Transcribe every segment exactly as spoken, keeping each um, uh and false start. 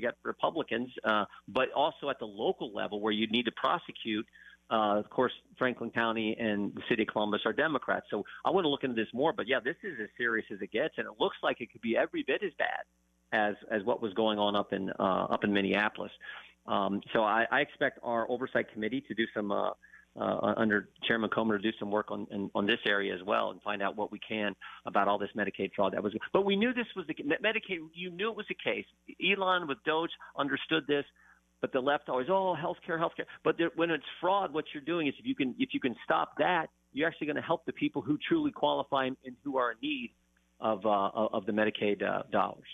got Republicans, uh, but also at the local level where you need to prosecute. Uh, of course, Franklin County and the city of Columbus are Democrats. So I want to look into this more. But, yeah, this is as serious as it gets, and it looks like it could be every bit as bad as as what was going on up in uh, up in Minneapolis. Um, so I, I expect our oversight committee to do some uh, uh, under Chairman Comer to do some work on in, on this area as well and find out what we can about all this Medicaid fraud that was. But we knew this was the Medicaid. You knew it was the case. Elon with Doge understood this. But the left always, oh, healthcare, healthcare. But there, when it's fraud, what you're doing is if you can if you can stop that, you're actually going to help the people who truly qualify and who are in need of uh, of the Medicaid uh, dollars.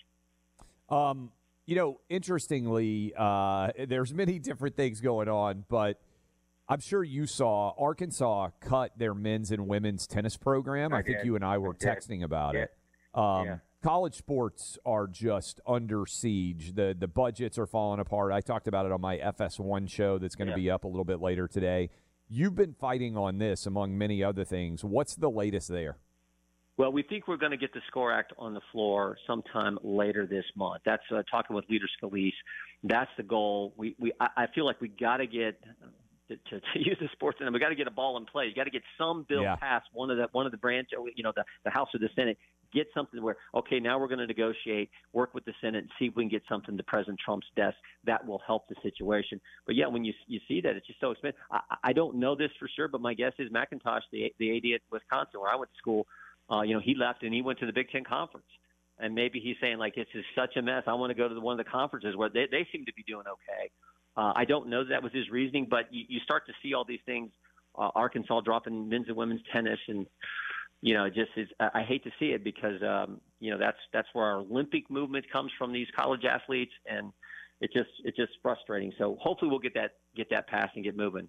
Um, you know, interestingly, uh, there's many different things going on, but I'm sure you saw Arkansas cut their men's and women's tennis program. I, I think you and I were I texting about yeah. it. Um, yeah. College sports are just under siege. The the budgets are falling apart. I talked about it on my F S one show that's going to yeah. be up a little bit later today. You've been fighting on this, among many other things. What's the latest there? Well, we think we're going to get the SCORE Act on the floor sometime later this month. That's uh, talking with Leader Scalise. That's the goal. We, we I, I feel like we got to get to, to, to use the sports, and we got to get a ball in play. You got to get some bill yeah. passed. One of the one of the branch, you know, the, the House or the Senate. Get something where, okay, now we're going to negotiate, work with the Senate, and see if we can get something to President Trump's desk that will help the situation. But, yeah, when you you see that, it's just so expensive. I, I don't know this for sure, but my guess is McIntosh, the, the A D at Wisconsin, where I went to school, uh, you know, he left and he went to the Big Ten Conference. And maybe he's saying, like, this is such a mess. I want to go to the, one of the conferences where they, they seem to be doing okay. Uh, I don't know that, that was his reasoning, but you, you start to see all these things, uh, Arkansas dropping men's and women's tennis and – you know, it just is. I hate to see it because, um, you know, that's that's where our Olympic movement comes from. These college athletes, and it just it's just frustrating. So hopefully we'll get that get that passed and get moving.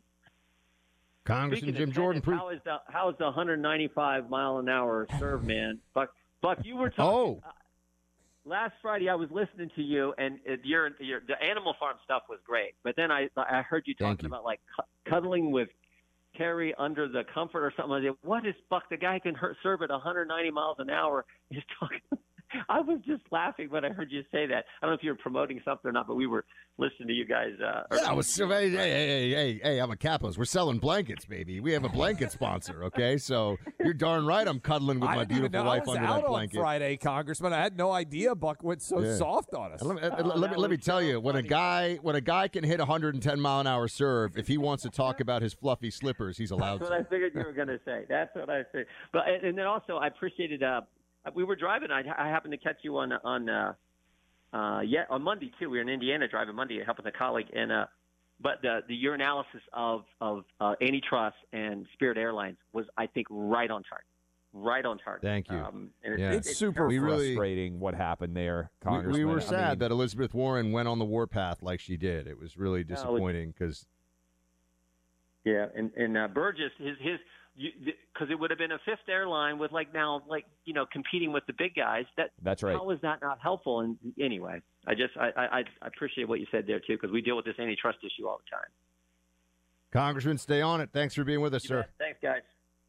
Congressman Jim Jordan, pre- how is the how is the one ninety-five mile an hour serve, man? Buck, Buck, you were talking. Oh. Uh, last Friday, I was listening to you, and it, your your the Animal Farm stuff was great. But then I I heard you talking you. about like cu- cuddling with Terry under the comfort or something. I said, what is Buck? The guy can hurt, serve at one ninety miles an hour. He's talking. I was just laughing when I heard you say that. I don't know if you were promoting something or not, but we were listening to you guys. Uh, yeah, I was. Hey, hey, hey, hey, hey! I'm a capitalist. We're selling blankets, baby. We have a blanket sponsor. Okay, so you're darn right. I'm cuddling with my beautiful wife under that blanket. On Friday, Congressman. I had no idea Buck went so yeah. soft on us. Let me, oh, let me, let me tell you, when a guy when a guy can hit one ten mile an hour serve, if he wants to talk about his fluffy slippers, he's allowed. That's to. what I figured you were going to say. That's what I said. But and then also, I appreciated. Uh, We were driving. I, I happened to catch you on on uh, uh, yeah on Monday too. We were in Indiana driving Monday, helping a colleague. And uh, but the the your analysis of of uh, antitrust and Spirit Airlines was, I think, right on target. Right on target. Thank you. Um, and yeah. It's, it's super we frustrating really, what happened there, Congressman. We, we were sad I mean, that Elizabeth Warren went on the warpath like she did. It was really disappointing because. Yeah, and and uh, Burgess, his his. Because it would have been a fifth airline with like now like you know competing with the big guys. That that's right. How is that not helpful? And anyway, I just I I, I appreciate what you said there too, because we deal with this antitrust issue all the time. Congressman, stay on it. Thanks for being with us, you sir. Bet. Thanks, guys.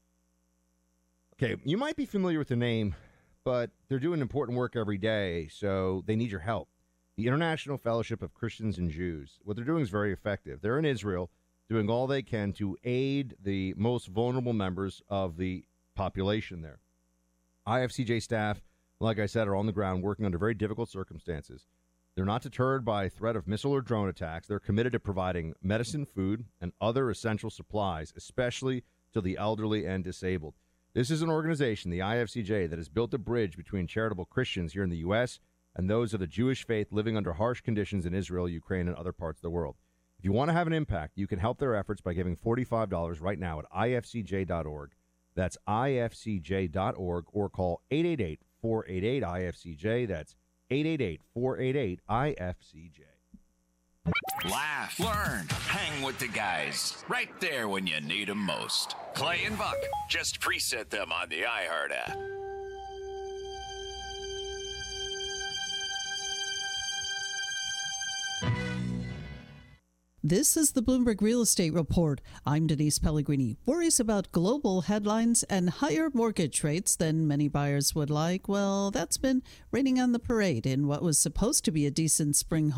Okay, you might be familiar with the name, but they're doing important work every day, so they need your help. The International Fellowship of Christians and Jews. What they're doing is very effective. They're in Israel, doing all they can to aid the most vulnerable members of the population there. I F C J staff, like I said, are on the ground working under very difficult circumstances. They're not deterred by threat of missile or drone attacks. They're committed to providing medicine, food, and other essential supplies, especially to the elderly and disabled. This is an organization, the I F C J, that has built a bridge between charitable Christians here in the U S and those of the Jewish faith living under harsh conditions in Israel, Ukraine, and other parts of the world. If you want to have an impact, you can help their efforts by giving forty-five dollars right now at I F C J dot org. That's I F C J dot org, or call eight eight eight, four eight eight, I F C J. That's eight eight eight, four eight eight, I F C J. Laugh, learn, hang with the guys. Right there when you need them most. Clay and Buck. Just preset them on the iHeart app. This is the Bloomberg Real Estate Report. I'm Denise Pellegrini. Worries about global headlines and higher mortgage rates than many buyers would like. Well, that's been raining on the parade in what was supposed to be a decent spring